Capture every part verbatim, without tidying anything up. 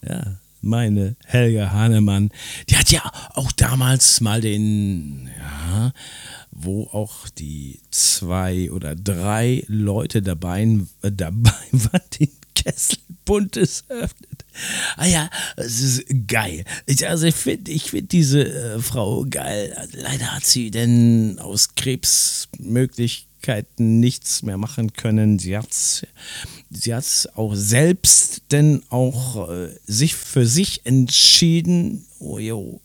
Ja, meine Helga Hannemann, die hat ja auch damals mal den, ja, wo auch die zwei oder drei Leute dabei, äh, dabei waren, den Kessel Buntes öffnet. Ah ja, es ist geil. Ich, also ich finde ich find diese äh, Frau geil. Leider hat sie denn aus Krebsmöglichkeiten nichts mehr machen können. Sie hat sie hat's auch selbst denn auch äh, sich für sich entschieden. Oh jo,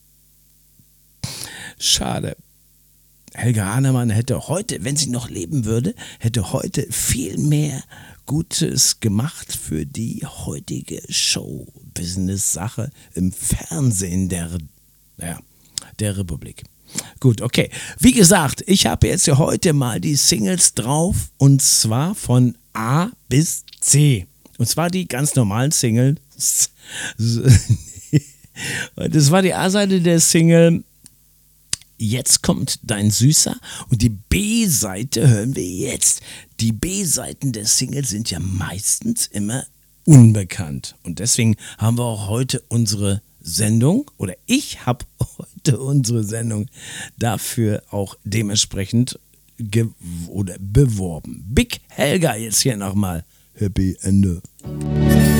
schade. Helga Hannemann hätte heute, wenn sie noch leben würde, hätte heute viel mehr Gutes gemacht für die heutige Show-Business-Sache im Fernsehen der, naja, der Republik. Gut, okay. Wie gesagt, ich habe jetzt ja heute mal die Singles drauf und zwar von A bis C. Und zwar die ganz normalen Singles. Das war die A-Seite der Single Jetzt kommt dein Süßer und die B-Seite hören wir jetzt. Die B-Seiten der Single sind ja meistens immer unbekannt und deswegen haben wir auch heute unsere Sendung oder ich habe heute unsere Sendung dafür auch dementsprechend ge- oder beworben. Big Helga jetzt hier nochmal. Happy Ende.